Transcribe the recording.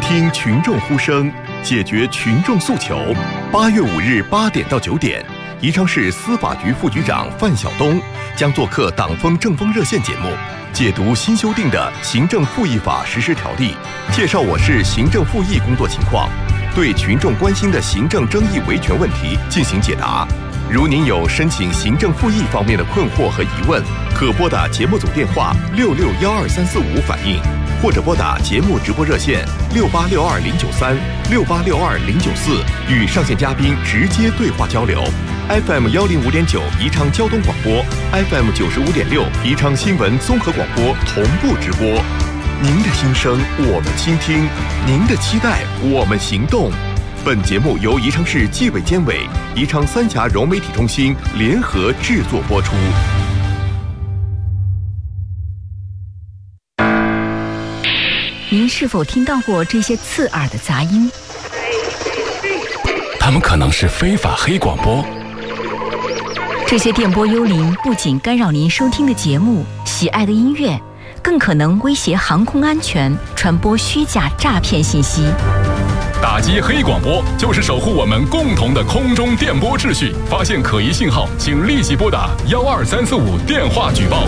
听群众呼声，解决群众诉求。8月5日8点到9点，宜昌市司法局副局长范晓东将做客党风政风热线节目，解读新修订的行政复议法实施条例，介绍我市行政复议工作情况，对群众关心的行政争议维权问题进行解答。如您有申请行政复议方面的困惑和疑问，可拨打节目组电话6612-345反映，或者拨打节目直播热线6862-093、6862-094，与上线嘉宾直接对话交流。FM 105.9宜昌交通广播， FM 95.6宜昌新闻综合广播同步直播。您的心声我们倾听，您的期待我们行动。本节目由宜昌市纪委监委、宜昌三峡融媒体中心联合制作播出。 您是否听到过这些刺耳的杂音？ 它们可能是非法黑广播。 这些电波幽灵不仅干扰您收听的节目、喜爱的音乐，更可能威胁航空安全，传播虚假诈骗信息。 打击黑广播就是守护我们共同的空中电波秩序。发现可疑信号，请立即拨打12345电话举报。